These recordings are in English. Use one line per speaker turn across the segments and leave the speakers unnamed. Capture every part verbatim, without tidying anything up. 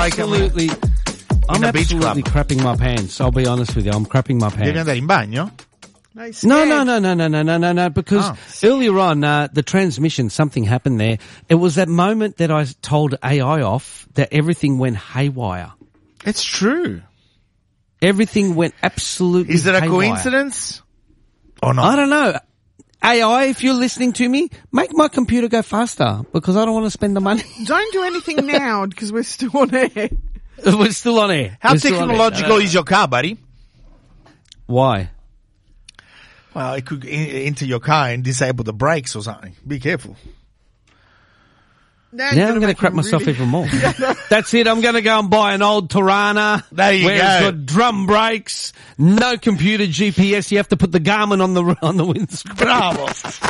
absolutely,
like
I'm
a beach
absolutely
club.
crapping my pants. I'll be honest with you. I'm crapping my
Devi
pants.
andare in bagno?
No, no, no, no, no, no, no, no, no, because
Oh.
earlier on, uh, the transmission, something happened there. It was that moment that I told A I off that everything went haywire.
It's true.
Everything went absolutely
Is it a
haywire.
coincidence? Or not?
I don't know. A I, if you're listening to me, make my computer go faster because I don't want to spend the money.
Don't do anything now because we're still on air.
We're still on air.
How
We're still on air.
technological is your car, buddy?
Why?
Well, it could in- enter your car and disable the brakes or something. Be careful.
Now,
Now I'm going to crap myself
really...
even more. That's it. I'm going to go and buy an old Tirana.
There you
where
go.
It's got drum brakes, no computer G P S. You have to put the Garmin on the on the windscreen.
Bravo.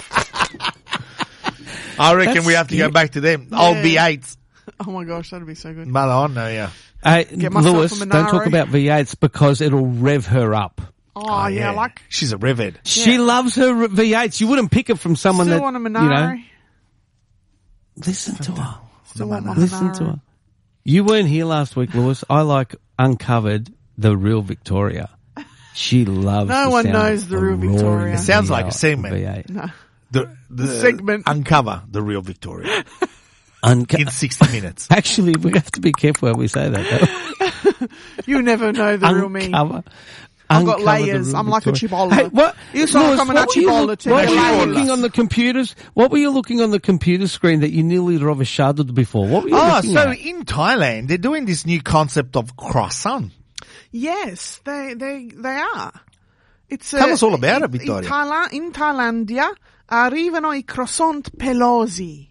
I reckon
That's
we have to go
scary.
back to them. Old V eights.
Oh my gosh, that'd be so good.
Madonna, yeah.
Hey,
Get myself
Lewis,
a
don't talk
Monaro.
about V eights because it'll rev her up.
Oh,
Oh,
yeah, like
She's a revhead.
She
Yeah.
loves her V eights. You wouldn't pick it from someone
still
that,
want a
you
Monaro.
know, listen to her.
Still want my
Listen to
Monaro.
her. You weren't here last week, Lewis. I like uncovered the real Victoria. She loves
No
the
one
sound
knows
of
the
a
real
roaring
Victoria.
It sounds
V eight
like a segment.
V eight.
No.
The, the
Segment.
Uncover the real Victoria
Unco-
in sixty minutes.
Actually, we have to be careful when we say that. though.
You never know the real me.
Uncover.
I've got
uncover the
layers.
real
I'm like a
Victoria.
chibola.
Hey, what?
You saw
Lewis,
coming
what
at
were you
chibola
look-
too.
What were you
Chibola.
looking on the computers? What were you looking on the computer screen that you nearly roveshaded before? What were you
Oh,
looking
so
at?
in Thailand, they're doing this new concept of croissant.
Yes, they they they are. It's
Tell
uh,
us all about it,
in-
Vittoria.
In, Thaila- in Thailandia arrivano i croissant pelosi.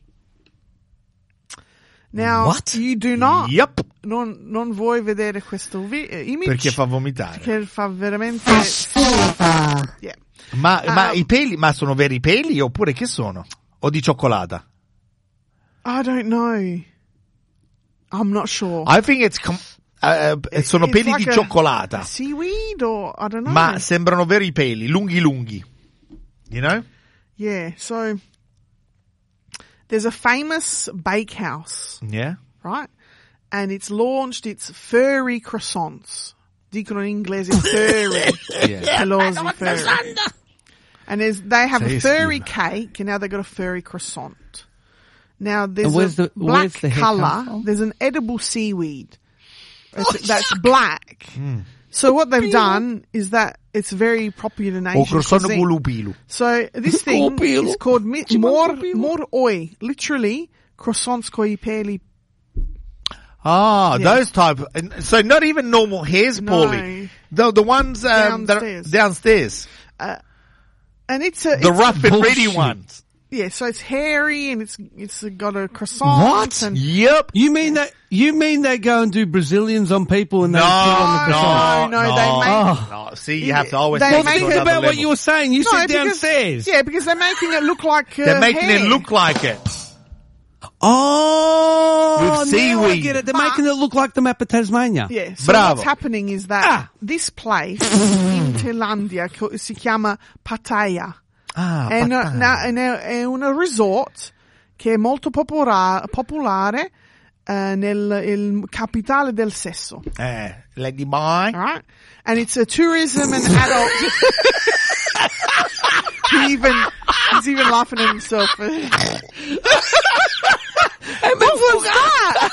Now,
What?
you do not.
Yep.
Non, non vuoi vedere questo vi- eh, image?
Perché fa vomitare.
Che fa veramente. Yeah.
Ma, ma
Ah.
i peli, ma sono veri peli oppure che sono? O di cioccolata?
I don't know. I'm not sure.
I think it's com- uh, uh, sono
It's
peli
like
di
a-
cioccolata.
Seaweed or I don't know.
Ma sembrano veri peli, lunghi lunghi. You know?
Yeah, so there's a famous bakehouse,
Yeah.
right? And it's launched its furry croissants. Dicono in inglese furry.
Yeah.
Pelosi furry. And there's, they have a
Sei
furry
schifo.
cake and now they've got a furry croissant. Now there's
And where's
a
the-
black
where's the hair come
colour.
from?
There's an edible seaweed. It's- that's black. So what they've done is that it's very popular in
O
Asian
croissant
cuisine.
gulupilu.
So this thing
Copilo.
is called mi-
Ci
mor
manca più.
mor oi, literally croissants coi peli.
Ah,
Yeah.
those type. and So not even normal hairs,
No.
Paulie. The the ones um, that are
Downstairs.
downstairs.
And it's a
The
it's,
rough and ready
bullshit.
ones.
yeah. So it's hairy and it's it's got a croissant. And
Yep.
You mean that? You mean they go and do Brazilians on people and they
No,
put on the croissant?
No, no, they make-
Oh.
no. See, you have to always
They
take
make
it to
it
Think
another
about what
level.
you were saying. You
No,
said
because-
downstairs.
Yeah, because they're making it look like uh,
They're making
hair.
it look like it.
Oh,
With
now I
seaweed.
get it. They're making it look like the map of Tasmania.
Yeah. So
Bravo.
what's happening is that
Ah.
this place in Thailandia co- si chiama Pattaya.
Ah,
È, una,
patata.
una- è una- è un resort che è molto popora- popolare eh, nel il capitale del sesso.
Eh, Lady Boy.
Alright? And it's a tourism and adult. he even, he's even laughing at himself. What was that?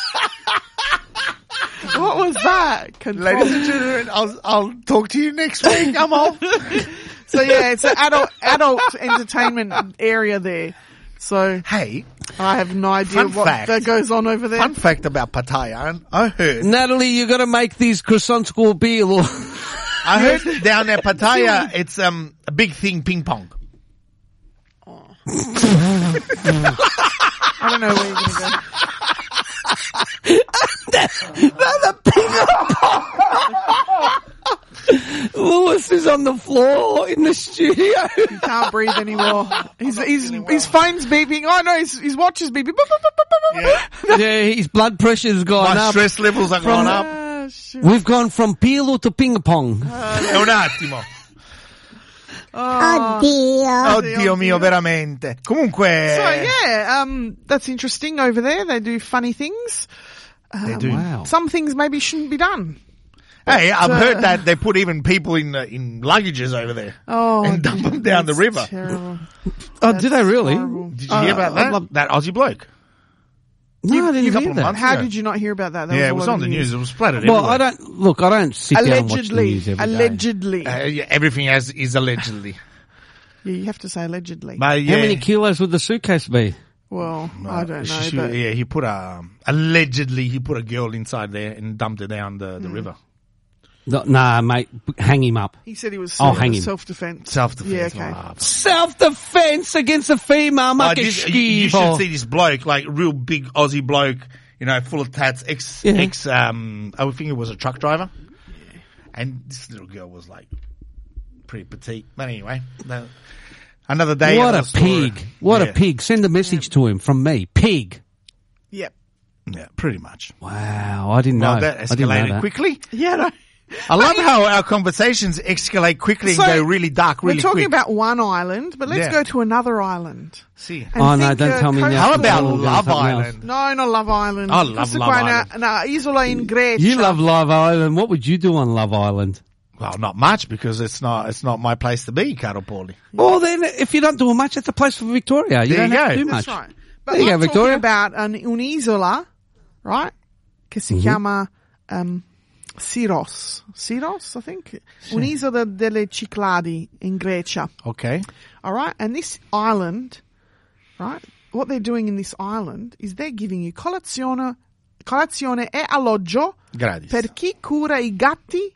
What was that? Control.
Ladies and gentlemen, I'll, I'll talk to you next week. I'm off.
So yeah, it's an adult, adult entertainment area there. So
Hey,
I have no idea
Fun
what
fact.
that goes on over there.
fun fact about Pattaya. I heard,
Natalie, you got to make these croissants go be or
I heard that down there Pattaya, it's um a big thing, ping pong.
I don't know where you're going to go.
Lewis is on the floor in the studio.
He can't breathe anymore. His, his, his phone's beeping. Oh no, his, his watch is beeping.
Yeah.
Yeah, his blood pressure's gone
My
up.
stress levels are going up.
Ah, shit.
We've gone from pilo to ping pong.
È un attimo.
Oddio.
Oddio mio, veramente. Comunque,
So yeah, um, that's interesting over there. They do funny things.
They do.
Wow.
Some things maybe shouldn't be done.
Hey, I've
uh,
heard that they put even people in uh, in luggages over there
Oh,
and dump them down the
that's
river.
Terrible.
Oh, did they really?
horrible.
Did you hear
Uh,
about
I'd
that?
love-
That Aussie bloke.
No, I didn't
couple
hear
of
that.
months
How
ago.
did you not hear about that? There
Yeah,
a
it was
lot
on
of
the news. It was splattered
Well,
everywhere.
I don't look. I don't sit down and watch the
Allegedly,
news every day.
allegedly.
Uh, yeah, everything has, is allegedly.
Yeah, you have to say allegedly.
But yeah,
How many kilos would the suitcase be?
Well, I don't know,
she- she-
but
yeah, he put a um, allegedly he put a girl inside there and dumped her down the, the river.
No, nah, mate, hang him up.
he said he was
I'll
self-
hang him.
self-defense.
Self-defense.
Yeah, okay.
Ah,
Self-defense against a female.
Oh,
Make
this-
a
you, you
schivo.
should see this bloke, like real big Aussie bloke, you know, full of tats, ex,
Yeah.
ex, um, I would think it was a truck driver. And this little girl was like pretty petite. But anyway, no, another day.
What
another
a
story.
pig. What
Yeah.
a pig. Send a message to him from me. Pig.
Yep.
Yeah, pretty much.
Wow, I didn't
Well,
know.
that
I didn't know
escalated
that.
quickly.
Yeah, no.
I love how our conversations escalate quickly
So,
and go really dark really
We're talking
quick.
about one island, but let's
Yeah.
go to another island.
See.
And
Oh, no,
think,
don't
uh,
tell me
Costa-
now.
How about
Oh, we're going
Love
something else.
Island?
No, not Love Island.
I love
Questa
Love
qua è una-
Island.
una isola in Grecia.
You love Love Island. What would you do on Love Island?
Well, not much because it's not it's not my place to be, Caro Paulie.
Well, then, if you don't do much, it's a place for Victoria. You
There
don't
you
have
go.
to do
That's
much.
right. But
There you
I'm
go,
talking
Victoria.
about an, un'isola, right? Che si chiama um, Syros. Syros, I think. Un'isola delle Cycladi in Grecia.
Okay.
All right? And this island, right? What they're doing in this island is they're giving you colazione, colazione e alloggio
Gratis.
per chi cura i gatti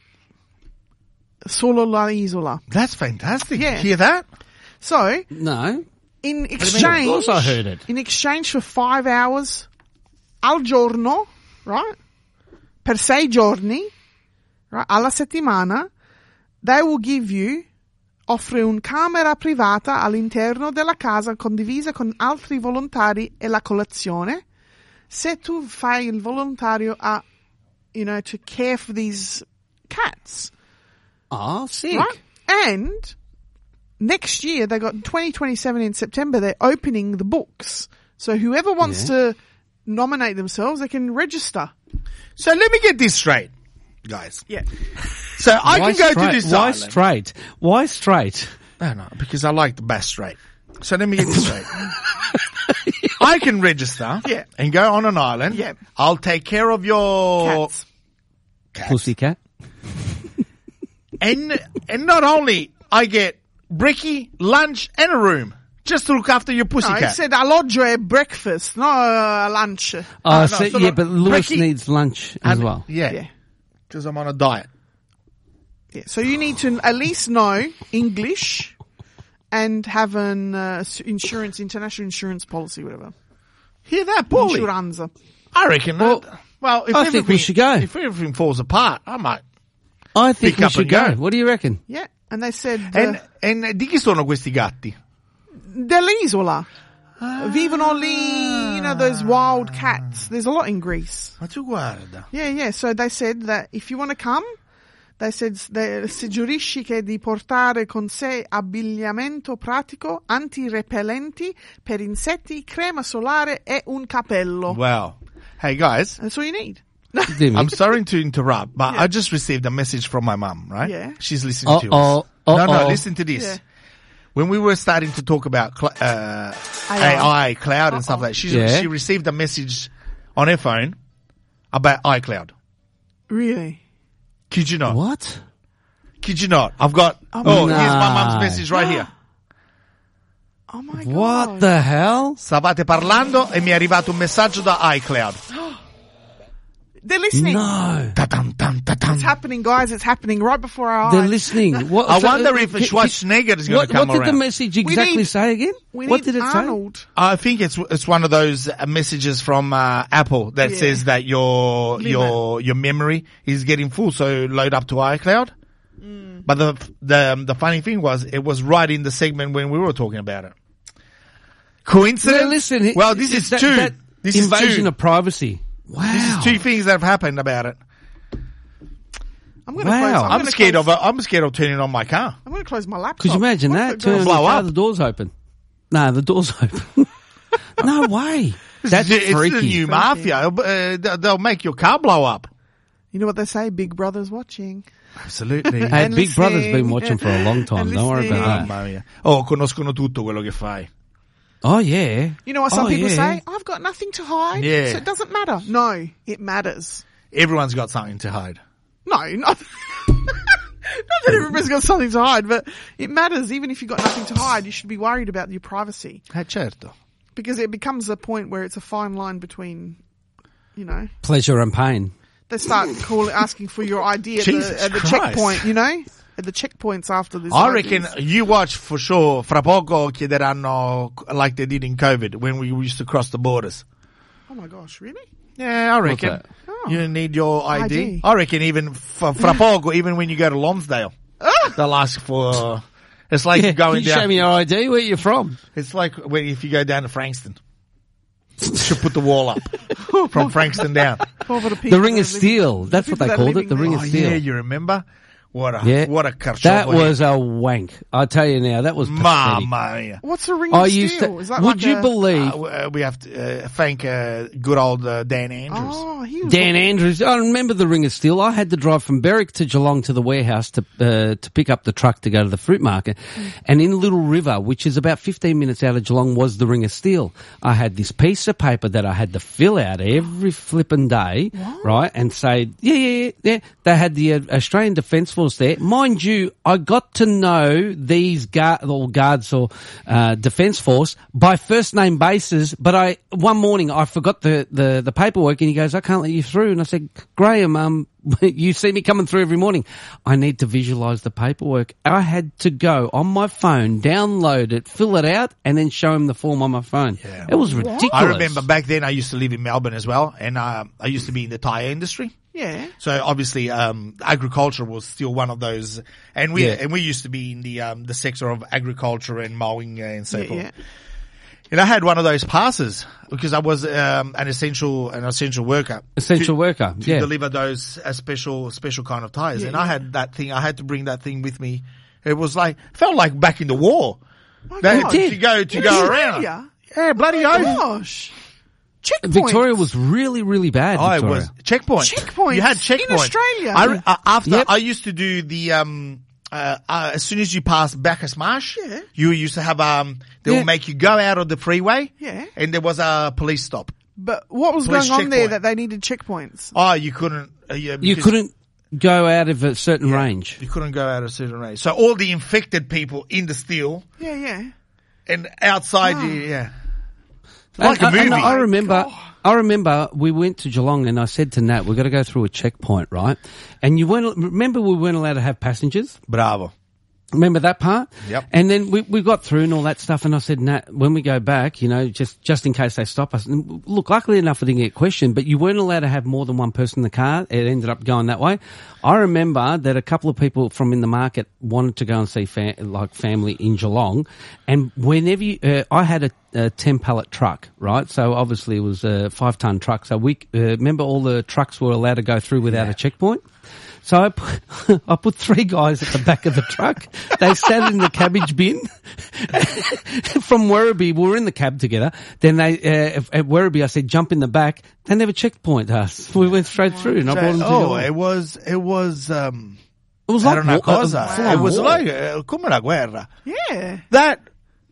solo la isola.
That's fantastic.
Yeah.
Hear that?
So,
No.
in
Of
exchange,
course I heard it.
in exchange for five hours al giorno, right? Per sei giorni, right? Alla settimana, they will give you, offre un camera privata all'interno della casa condivisa con altri volontari e la colazione. Se tu fai il volontario a, you know, to care for these cats,
Oh, sick.
right? And next year, they got twenty twenty-seven in September, they're opening the books. So whoever wants
Yeah.
to nominate themselves, they can register.
So let me get this straight, guys.
Yeah.
So I
Why
can go
straight?
to this
Why
island.
straight? Why straight?
No, no, because I like the bass straight. So let me get this straight. I can register
Yeah.
and go on an island.
Yeah.
I'll take care of your
Cats.
cats.
Pussycat.
And, and not only I get brekkie, lunch and a room just to look after your
No, he
pussycat.
said alloggio e breakfast, not uh, lunch.
Oh,
no,
so,
so
yeah,
look,
but Lewis
Ricky-
needs lunch as
And-
well.
Yeah.
Yeah.
Because I'm on a diet.
Yeah. So you need to at least know English and have an uh, s- insurance, international insurance policy, whatever.
Hear that, Paulie?
Insuranza.
I reckon.
Well,
that, well, if
I think we
everything-
should go.
If everything falls apart, I might.
I think
Pick
we
up
should
and
go.
go.
What do you reckon?
Yeah. And they said uh,
And, and di chi sono questi gatti?
dell'isola. Vivono lì, you know, those wild cats. There's a lot in Greece.
Ma tu guarda.
Yeah, yeah. So they said that if you want to come, they said they, se giurisci che di portare con sé abbigliamento pratico, antirepellenti per insetti, crema solare e un capello.
Wow. Hey guys,
That's all you need.
Dimmi.
I'm sorry to interrupt, but
Yeah.
I just received a message from my mum, right?
Yeah.
She's listening to
Uh-oh.
us. No, no,
Uh-oh.
listen to this.
Yeah.
When we were starting to talk about cl- uh,
A I.
A I, cloud and stuff
Uh-oh.
like that, she,
Yeah.
she received a message on her phone about iCloud.
Really?
Kid you not?
What?
Kid you not? I've got, oh,
no.
here's my mum's message right here.
Oh my god.
What the hell?
Stavate parlando e mi è arrivato un messaggio da iCloud.
They're listening.
No.
Ta-tam, tam, ta-tam.
It's happening, guys. It's happening right before our eyes.
They're listening. What,
I
so-
wonder if
ki- ki-
Schwarzenegger is going
What,
to come
what did the
around.
message exactly
need-
say again?
We
What
need
did it
Arnold.
I think it's it's one of those uh, messages from uh, Apple that
Yeah.
says that your
Limit.
your your memory is getting full, so load up to iCloud. But the the um, the funny thing was, it was right in the segment when we were talking about it. Coincidence?
Well, listen. he-
well, this is
that,
two.
that
this is
invasion
two.
of privacy. Wow.
This is two things that have happened about it.
I'm going to
Wow.
close. I'm,
I'm
gonna
scared
close,
of it. I'm scared of turning on my car.
I'm going to close my laptop.
Could you imagine
What
that?
if it goes-
Turn
blow
the,
up.
the doors open. No, the doors open. No way. That's
it's, it's
freaky.
the new mafia. Uh, they'll- they'll make your car blow up.
You know what they say? Big Brother's watching.
Absolutely.
Hey,
And
Big Brother's
listening.
been watching for a long time.
And
Don't worry about that.
Mamma mia. Oh, conoscono tutto quello che fai.
Oh, yeah.
You know what some
Oh,
people
yeah.
say? I've got nothing to hide,
Yeah.
so it doesn't matter. No, it matters.
Everyone's got something to hide.
No, not, not that everybody's got something to hide, but it matters. Even if you've got nothing to hide, you should be worried about your privacy.
Eh, certo.
Because it becomes a point where it's a fine line between, you know,
Pleasure and pain.
they start calling, asking for your I D at
Jesus
the, at the
Christ.
checkpoint, you know? At the checkpoints after this.
I reckon you watch for sure. Fra poco chiederanno like they did in COVID when we used to cross the borders.
Oh my gosh, really?
Yeah, I reckon.
that?
Oh.
You need your I D.
I D.
I reckon even for, fra poco, even when you go to Lonsdale, they'll ask for. It's like
Yeah,
going
can you
down.
show me your I D? Where you from?
It's like when if you go down to Frankston, you should put the wall up from Frankston down.
Poor bit of
The
people
Ring
that
of
are living-
Steel. That's what
people
they
that are
called it.
living
The Ring
there.
of
Oh
Steel.
yeah, you remember? What a
Yeah.
what a carchop.
That was a wank. I tell you now, that was pathetic.
Mamma mia.
What's a Ring
I
of
used
Steel?
to.
Is that
Would
like
you
a,
believe
Uh, we have to uh, thank uh, good old uh, Dan Andrews.
Oh, he was
Dan Andrews? I remember the Ring of Steel. I had to drive from Berwick to Geelong to the warehouse to uh, to pick up the truck to go to the fruit market, and in Little River, which is about fifteen minutes out of Geelong, was the Ring of Steel. I had this piece of paper that I had to fill out every flipping day, right, and say, yeah, yeah, yeah, yeah. They had the uh, Australian Defence Force there, mind you. I got to know these guard, or guards or uh, Defence Force by first name basis, but I one morning I forgot the, the, the paperwork, and he goes, I can't let you through. And I said, Graham, um, you see me coming through every morning. I need to visualise the paperwork. I had to go on my phone, download it, fill it out, and then show him the form on my phone.
Yeah.
It was ridiculous.
I remember back then I used to live in Melbourne as well, and uh, I used to be in the tyre industry.
Yeah.
So obviously, um, agriculture was still one of those, and we
Yeah.
and we used to be in the um, the sector of agriculture and mowing uh, and so
Yeah,
forth.
yeah.
And I had one of those passes because I was um, an essential an essential worker,
Essential
to,
worker,
to
yeah.
deliver those uh, special special kind of tires.
Yeah,
and I
yeah.
had that thing. I had to bring that thing with me. It was like felt like back in the war.
My
That-
God.
to go to
In
go
Australia?
around. Yeah, bloody
Oh
oath.
my gosh. Checkpoints.
Victoria was really, really bad.
Oh, it
Victoria.
was checkpoints.
Checkpoints
You had
in
checkpoints
Australia.
I, uh, after
Yep.
I used to do the um uh, uh as soon as you pass Bacchus Marsh,
Yeah.
you used to have um they
Yeah.
will make you go out of the freeway.
Yeah.
And there was a police stop.
But what was
Police
going on there
checkpoint.
that they needed checkpoints?
Oh, you couldn't. Uh, yeah,
You
because
couldn't go out of a certain range.
You couldn't go out of a certain range. So all the infected people in the steel
Yeah, yeah.
and outside,
Ah.
you, yeah. Like
And-
a
and
movie.
I remember,
God.
I remember we went to Geelong and I said to Nat, we've got to go through a checkpoint, right? And you weren't, remember we weren't allowed to have passengers?
Bravo.
Remember that part?
Yep.
And then we we got through and all that stuff, and I said, Nat, when we go back, you know, just just in case they stop us. And look, luckily enough, I didn't get questioned, but you weren't allowed to have more than one person in the car. It ended up going that way. I remember that a couple of people from in the market wanted to go and see fa- like family in Geelong, and whenever you, uh, I had a, a ten pallet truck, right? So obviously it was a five ton truck. So we uh, remember all the trucks were allowed to go through without a checkpoint. So I put, I put three guys at the back of the truck. They sat in the cabbage bin from Werribee. We were in the cab together. Then they, uh, at Werribee, I said, jump in the back. They never checkpoint us. We went straight through and I brought them to
oh,
Geelong.
it was, it was, um,
It was
era
like
una
war- uh,
cosa.
full on
It was
war.
like, uh, come la guerra.
Yeah.
That,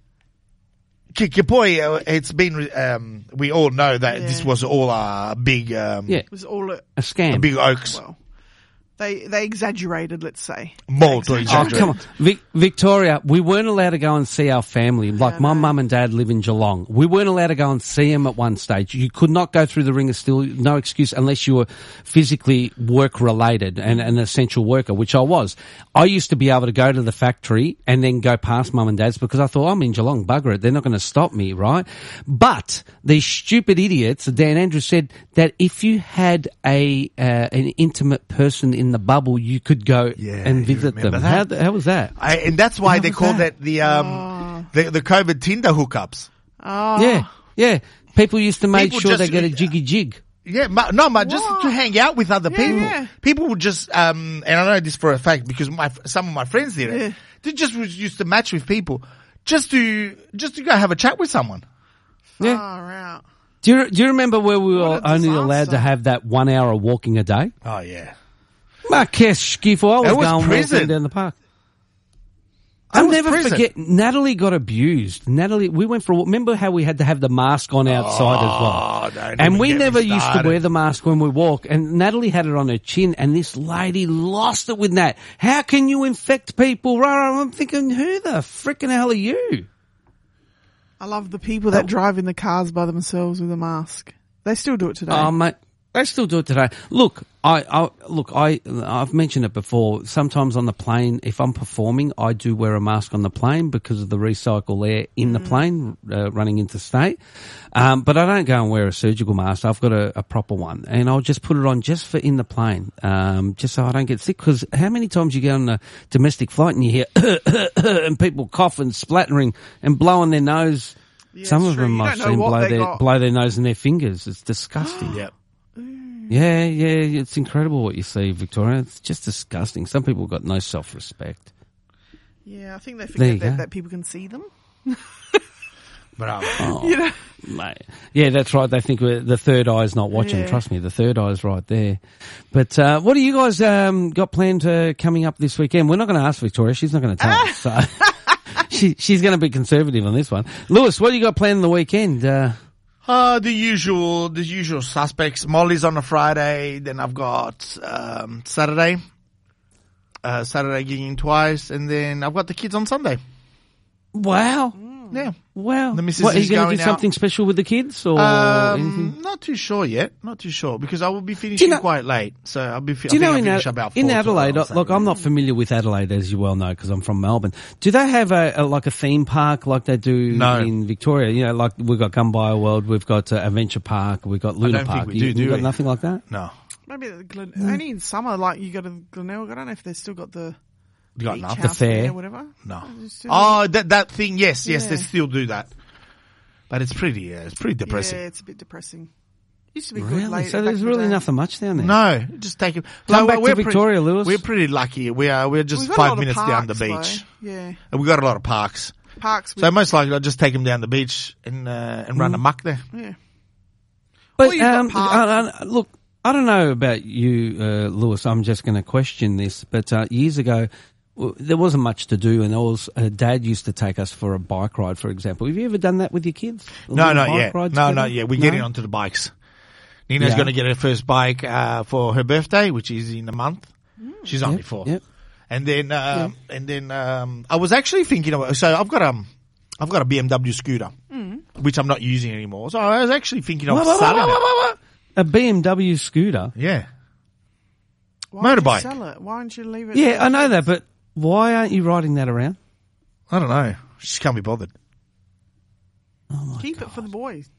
che, che poi, uh, it's been, um, we all know that
Yeah.
this was all a big, um,
Yeah,
It was all a,
a scam.
a big oaks.
well, they they exaggerated, let's say.
Molto
Oh,
exaggerated.
come on. Vic- Victoria, we weren't allowed to go and see our family. Like my mum and dad live in Geelong. We weren't allowed to go and see them at one stage. You could not go through the Ring of Steel, no excuse, unless you were physically work related and an essential worker, which I was. I used to be able to go to the factory and then go past mum and dad's because I thought, I'm in Geelong, bugger it. They're not going to stop me, right? But these stupid idiots, Dan Andrews said that if you had a, uh, an intimate person in the bubble, you could go
Yeah,
and
you
visit them.
remember
How,
that?
how was that?
I, and that's why
How
they
was
call
that?
that the, um, the, the COVID Tinder hookups.
Oh.
Yeah, yeah. People used to make
People
sure
just-
they get a jiggy jig.
Yeah, ma, no, ma, just
Wow.
to hang out with other
Yeah,
people.
yeah.
People would just, um, and I know this for a fact because my some of my friends did it.
Yeah.
They just was used to match with people just to just to go have a chat with someone.
Yeah.
Far out.
Do you, do you remember where we
What
were
a
only allowed
disaster.
to have that one hour of walking a day?
Oh yeah.
Marques Skiffle, I was,
That was
going
prison.
walking down the park.
That
I'll
was
never
prison.
forget, Natalie got abused. Natalie, we went for a walk. Remember how we had to have the mask on outside as well?
Oh, don't
And
even
we
get me
never used to
started.
wear the mask when we walk. And Natalie had it on her chin, and this lady lost it with that. How can you infect people? I'm thinking, who the frickin' hell are you?
I love the people that drive in the cars by themselves with a mask. They still do it today.
Oh, mate, they still do it today. Look, I, I look, I, I've mentioned it before. Sometimes on the plane, if I'm performing, I do wear a mask on the plane because of the recycle air in the plane uh, running interstate. Um, but I don't go and wear a surgical mask. I've got a, a proper one, and I'll just put it on just for in the plane, um, just so I don't get sick. Because how many times you get on a domestic flight and you hear and people coughing, splattering, and blowing their nose.
Yeah,
Some
it's
of
true.
them
You
I've
don't know
seen
what
blow
they
their
got.
blow their nose and their fingers. It's disgusting.
Yep.
Yeah, yeah, it's incredible what you see, Victoria. It's just disgusting. Some people got no self-respect.
Yeah, I think they
There you
forget that,
go.
that people can see them.
Bravo.
Oh,
You know?
mate. Yeah, that's right. They think we're, the third eye's not watching.
Yeah.
Trust me, the third eye's right there. But uh, what do you guys um, got planned uh, coming up this weekend? We're not going to ask Victoria. She's not going to tell us. So she, she's going to be conservative on this one. Lewis, what do you got planned the weekend? Uh,
Uh, the usual, the usual suspects. Molly's on a Friday. Then I've got, um, Saturday. Uh, Saturday gigging twice. And then I've got the kids on Sunday.
wow.
Yeah.
Wow.
The missus
What, are
is
you going to
going
do
out.
something special with the kids or anything?
Um, not too sure yet. Not too sure because I will be finishing
know-
quite late. So I'll be. Fi-
Do you
I
know
think
in,
I'll finish
Ad-
about
in
four
Adelaide,
twelve,
look, I'm not familiar with Adelaide as you well know because I'm from Melbourne. Do they have a, a like a theme park like they do
No.
in Victoria? You know, like we've got Gumbaya World, we've got uh, Adventure Park, we've got Luna
don't think
Park.
we
you,
do,
you
do
got
we?
nothing like that?
No,
Maybe the Glen- only in summer, like you go to Glenelg. I don't know if they've still got the
you got
beach
nothing.
house
The fair.
there or whatever.
No.
They still-
Oh, that that thing. Yes, yes, they
Yeah.
still do that. But it's pretty. Uh, it's pretty depressing.
Yeah, it's a bit depressing. Used to be good.
Really?
Late,
So
back
there's
in the
really
day.
nothing much down there.
No, just take it.
Come
No,
back to
we're pretty-
Victoria, Lewis.
We're pretty lucky. We are. We're just
We've got a lot
five
of
minutes down the
parks,
beach,
though. Yeah,
and we got a lot of parks.
parks. With,
So most likely, I'll just take them down the beach and uh, and run amok there.
yeah.
But
Well, you've got
um,
parks.
I, I, look, I don't know about you, uh, Lewis. I'm just going to question this. But uh, years ago, w- there wasn't much to do, and there was, uh, Dad used to take us for a bike ride, for example. Have you ever done that with your kids? A
No,
little
not
bike
yet.
ride
No,
together?
not yet. We're
No?
getting onto the bikes. Nina's
Yeah.
going to get her first bike uh, for her birthday, which is in a month. She's only
Yep,
four.
yep.
And then, um, and then, um, I was actually thinking about. So I've got um, I've got a B M W scooter, which I'm not using anymore. So I was actually thinking of
Wha- wha- wha-
selling
wha-
it.
wha- wha- A B M W scooter.
Yeah.
Why would you
Motorbike.
sell it? Why don't you leave it?
Yeah, I know that, but why aren't you riding that around?
I don't know. Just can't be bothered.
Keep it for the boys.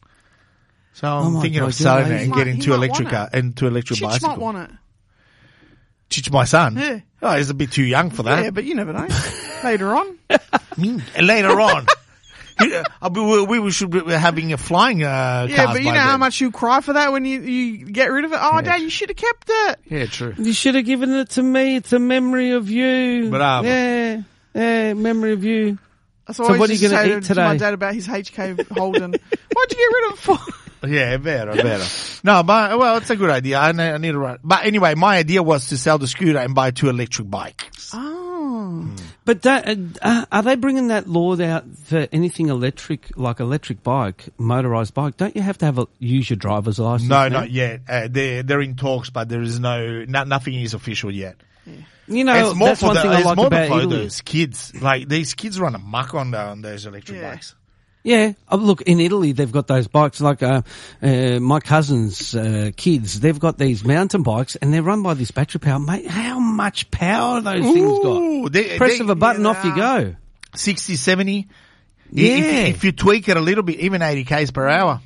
So I'm
Oh my
thinking
God,
of
you're
selling
lazy.
it and
He
getting
might-
two
he might
electric
want
car and two electric
Chich might
bicycles.
want it.
Chich, my son.
Yeah.
Oh, he's a bit too young for that.
Yeah, but you never know. Later on.
Mm, later on. Yeah, I mean, we, we should be having a flying uh,
Yeah,
cars
but you
by
know how
then.
much you cry for that when you, you get rid of it? Oh,
Yeah.
Dad, you should have kept it.
Yeah, true.
You should have given it to me. It's a memory of you.
Bravo.
Yeah, yeah, memory of you.
That's
So
what I
what are
used
you
to
gonna
say
eat
to, to my
today?
dad about his H K Holden. Why'd you get rid of it for?
Yeah, better, better. No, but, well, it's a good idea. I, ne- I need to run. But anyway, my idea was to sell the scooter and buy two electric bikes.
Oh.
But that, uh, are they bringing that law out for anything electric, like electric bike, motorised bike? Don't you have to have a use your driver's license?
No,
now?
not yet. Uh, they're, they're in talks, but there is no, no nothing is official yet.
You know,
it's more
that's
for
one
the,
thing I
it's
like
more
about
for
Italy.
those kids. Like, these kids run amok on, the, on those electric
Yeah.
bikes.
Yeah, oh, look, in Italy they've got those bikes. Like uh, uh, my cousin's uh, kids, they've got these mountain bikes, and they're run by this battery power. Mate, how much power those things got?
Ooh, they-
Press
they-
of a button,
yeah,
off you
they
go.
sixty, seventy.
Yeah.
If, if you tweak it a little bit, even eighty k's per hour.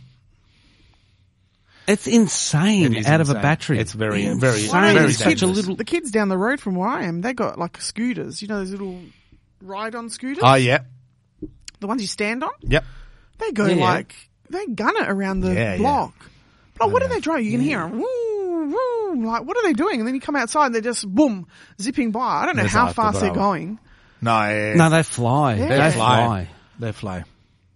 It's insane
It is
out of a
insane.
battery.
It's very,
Insane.
very,
Why don't
very
the
It's such a
dangerous.
little.
The kids down the road from where I am, they got like scooters. You know those little ride-on scooters?
Oh, yeah.
The ones you stand on?
Yep.
They go
Yeah, yeah.
like, they gun it around the
Yeah, yeah.
block. Like, what are they driving? You can hear 'em, woo, woo. Like, what are they doing? And then you come outside and they're just, boom, zipping by. I don't know
There's
how
after
fast they're
bravo.
going.
No, yeah.
No, they fly.
Yeah.
They
They
fly.
fly. They fly.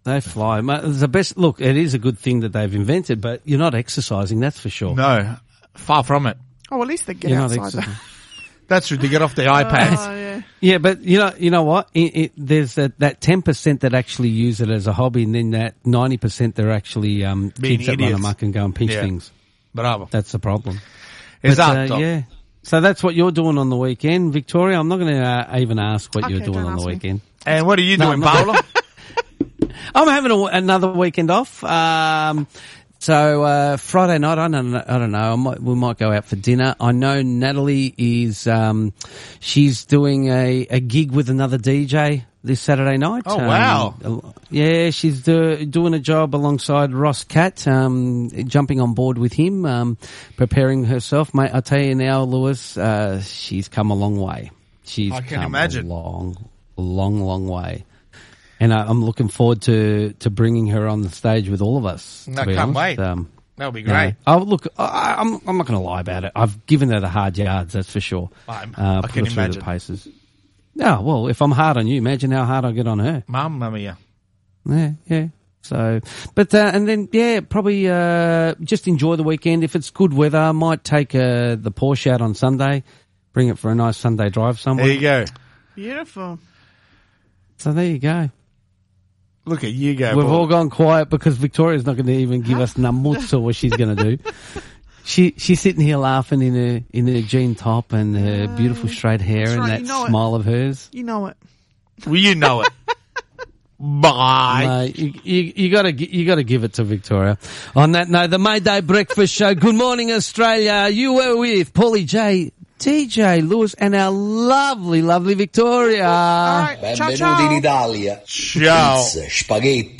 They fly. Mate, it's the best. Look, it is a good thing that they've invented, but you're not exercising, that's for sure.
No, far from it.
Oh, at least they get
You're not
outside.
exercising.
That's true. To get off the iPads.
Oh, yeah.
Yeah, but you know, you know what? It, it, there's that, that ten percent that actually use it as a hobby, and then that ninety percent they're actually um,
Being
kids that run
idiots.
amok and go and pinch
Yeah.
things.
Bravo.
That's the problem. But,
Esatto.
uh, yeah. So that's what you're doing on the weekend, Victoria. I'm not going to uh, even ask what
Okay,
you're doing
don't
on the
ask me.
weekend.
And what are you
No,
doing,
I'm not-
Paolo?
I'm having a, another weekend off. Um, so uh, Friday night, I don't know. I don't know. I might, we might go out for dinner. I know Natalie is. Um, she's doing a, a gig with another D J this Saturday night.
Oh, wow.
Um, yeah, she's do, doing a job alongside Ross Catt, um, jumping on board with him, um, preparing herself. Mate, I tell you now, Lewis, uh, she's come a long way. She's
I can
come
imagine.
a long, long, long way. And I, I'm looking forward to, to bringing her on the stage with all of us. To
I
be
can't
honest.
wait.
Um,
That'll be
no.
great.
Oh, look, I, I'm I'm not going to lie about it. I've given her the hard yards, that's for sure.
I'm-
Uh,
I
put
can
her through
imagine.
the paces. No, well, if I'm hard on you, imagine how hard I get on her.
Mamma mia.
Yeah, yeah. So, but uh, and then yeah, probably uh, just enjoy the weekend. If it's good weather, I might take uh, the Porsche out on Sunday, bring it for a nice Sunday drive somewhere.
There you go.
Beautiful.
So there you go.
Look at you go.
We've
Paul.
all gone quiet because Victoria's not going to even give us numbers or what she's going to do. She she's sitting here laughing in her in her jean top and her beautiful straight hair
That's
and
right,
that
you know it.
smile of hers.
You know it.
Well, you know it. Bye.
No, you, you, you gotta, gi- you gotta give it to Victoria. On that note, the Mayday Breakfast Show. Good morning, Australia. You were with Paulie J, D J Lewis, and our lovely, lovely Victoria.
All right. Ciao,
Benvenuti
ciao.
in Italia.
Ciao.
Pizza, spaghetti.